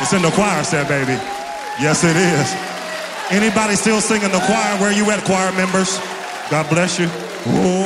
It's in the choir set, baby. Yes, it is. Anybody still singing the choir? Where you at, choir members? God bless you. Ooh.